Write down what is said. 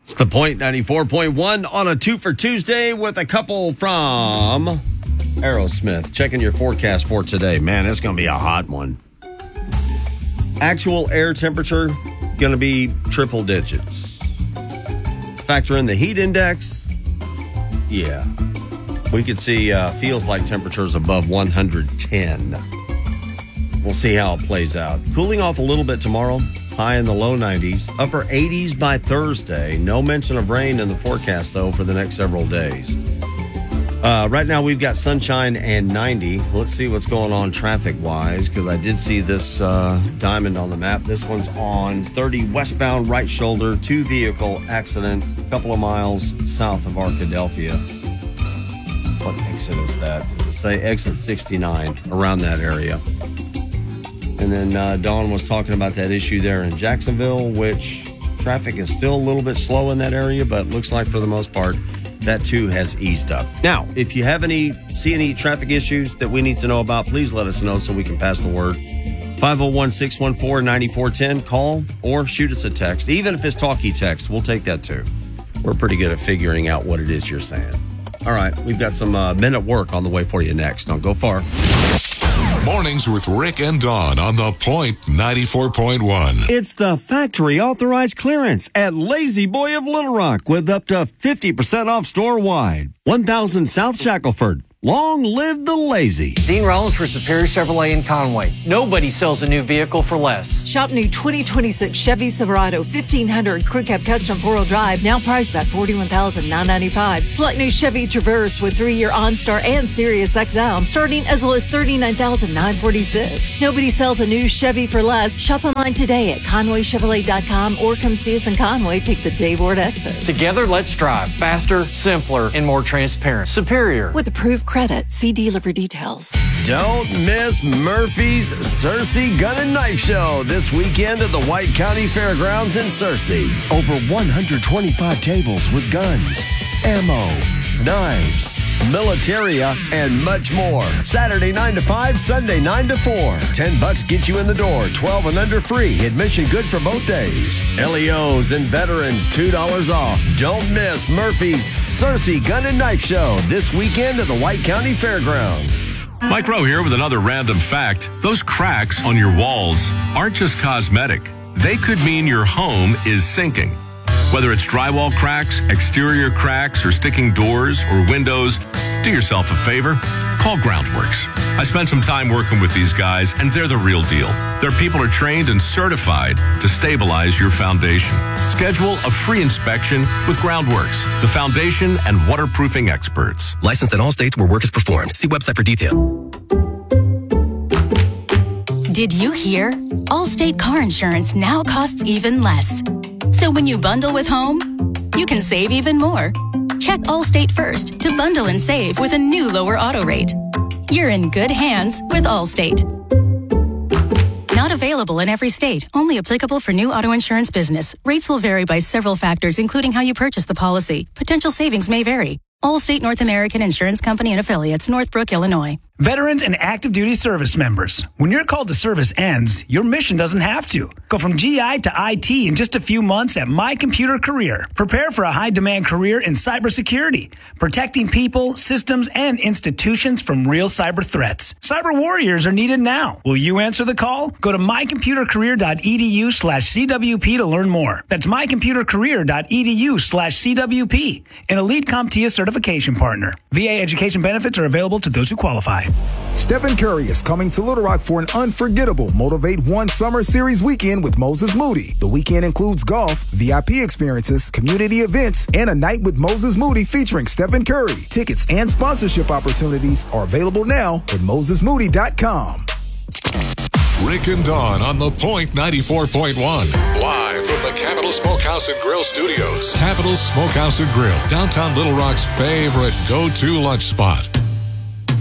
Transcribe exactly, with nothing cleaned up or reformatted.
It's the Point ninety-four point one on a two for Tuesday with a couple from Aerosmith. Checking your forecast for today. Man, it's going to be a hot one. Actual air temperature going to be triple digits. Factor in the heat index. Yeah. We could see uh, feels like temperatures above one hundred ten. We'll see how it plays out. Cooling off a little bit tomorrow. High in the low nineties, upper eighties by Thursday. No mention of rain in the forecast, though, for the next several days. Uh, right now, we've got sunshine and ninety. Let's see what's going on traffic-wise, because I did see this uh, diamond on the map. This one's on thirty westbound right shoulder, two-vehicle accident, a couple of miles south of Arkadelphia. What exit is that? Does it say exit sixty-nine, around that area? And then uh, Dawn was talking about that issue there in Jacksonville, which traffic is still a little bit slow in that area, but looks like for the most part, that too has eased up. Now, if you have any, see any traffic issues that we need to know about, please let us know so we can pass the word. five oh one, six one four, nine four one zero. Call or shoot us a text. Even if it's talkie text, we'll take that too. We're pretty good at figuring out what it is you're saying. All right, we've got some uh, men at work on the way for you next. Don't go far. Mornings with Rick and Dawn on the Point ninety-four point one. It's the factory authorized clearance at Lazy Boy of Little Rock with up to fifty percent off store-wide. one thousand South Shackelford. Long live the lazy. Dean Rollins for Superior Chevrolet in Conway. Nobody sells a new vehicle for less. Shop new twenty twenty-six Chevy Silverado fifteen hundred Crew Cab Custom four-wheel drive, now priced at forty-one thousand nine hundred ninety-five dollars. Select new Chevy Traverse with three-year OnStar and Sirius X M, starting as low as thirty-nine thousand nine hundred forty-six dollars. Nobody sells a new Chevy for less. Shop online today at Conway Chevrolet dot com or come see us in Conway. Take the Dayboard exit. Together, let's drive faster, simpler, and more transparent. Superior. With approved credit. See dealer for details. Don't miss Murphy's Searcy Gun and Knife Show this weekend at the White County Fairgrounds in Searcy. Over one hundred twenty-five tables with guns, ammo, knives, militaria, and much more. Saturday nine to five, Sunday nine to four. ten bucks get you in the door. twelve and under free. Admission good for both days. L E Os and veterans two dollars off. Don't miss Murphy's Searcy Gun and Knife Show this weekend at the White County Fairgrounds. Mike Rowe here with another random fact. Those cracks on your walls aren't just cosmetic. They could mean your home is sinking. Whether it's drywall cracks, exterior cracks, or sticking doors or windows, do yourself a favor. Call Groundworks. I spent some time working with these guys, and they're the real deal. Their people are trained and certified to stabilize your foundation. Schedule a free inspection with Groundworks, the foundation and waterproofing experts. Licensed in all states where work is performed. See website for detail. Did you hear? Allstate car insurance now costs even less. So when you bundle with home, you can save even more. Check Allstate first to bundle and save with a new lower auto rate. You're in good hands with Allstate. Not available in every state. Only applicable for new auto insurance business. Rates will vary by several factors, including how you purchase the policy. Potential savings may vary. Allstate North American Insurance Company and Affiliates, Northbrook, Illinois. Veterans and active duty service members. When your call to service ends, your mission doesn't have to. Go from G I to I T in just a few months at My Computer Career. Prepare for a high-demand career in cybersecurity, protecting people, systems, and institutions from real cyber threats. Cyber warriors are needed now. Will you answer the call? Go to mycomputercareer.edu slash CWP to learn more. That's mycomputercareer.edu slash CWP. An elite CompTIA certification partner. V A education benefits are available to those who qualify. Stephen Curry is coming to Little Rock for an unforgettable Motivate One Summer Series weekend with Moses Moody. The weekend includes golf, V I P experiences, community events, and a night with Moses Moody featuring Stephen Curry. Tickets and sponsorship opportunities are available now at moses moody dot com. Rick and Dawn on the Point ninety-four point one. Live from the Capital Smokehouse and Grill Studios. Capital Smokehouse and Grill, downtown Little Rock's favorite go-to lunch spot.